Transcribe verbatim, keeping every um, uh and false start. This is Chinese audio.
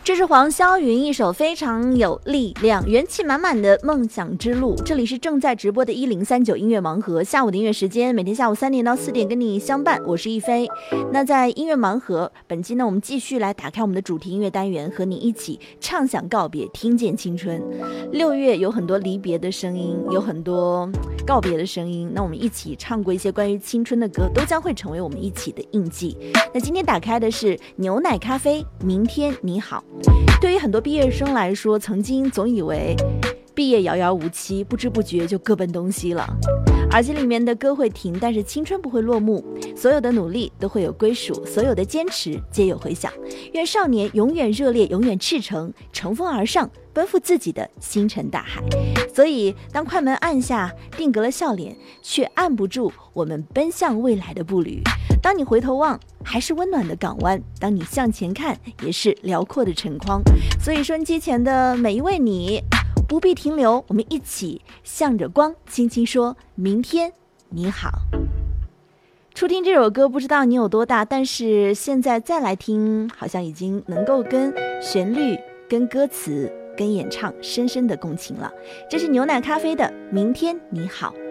这是黄霄云一首非常有力量、元气满满的梦想之路。这里是正在直播的一零三九音乐盲盒，下午的音乐时间，每天下午三点到四点跟你相伴，我是一飞。那在音乐盲盒，本期呢，我们继续来打开我们的主题音乐单元，和你一起畅想告别，听见青春。六月有很多离别的声音，有很多告别的声音，那我们一起唱过一些关于青春的歌，都将会成为我们一起的印记。那今天打开的是牛奶咖啡，明天你好。对于很多毕业生来说，曾经总以为毕业遥遥无期，不知不觉就各奔东西了。耳机里面的歌会停，但是青春不会落幕，所有的努力都会有归属，所有的坚持皆有回响。愿少年永远热烈，永远赤诚，乘风而上，奔赴自己的星辰大海。所以当快门按下，定格了笑脸，却按不住我们奔向未来的步履。当你回头望，还是温暖的港湾，当你向前看，也是辽阔的晨光。所以收音机前的每一位你，不必停留，我们一起向着光轻轻说明天你好。初听这首歌不知道你有多大，但是现在再来听，好像已经能够跟旋律跟歌词跟演唱深深的共情了。这是牛奶咖啡的明天你好。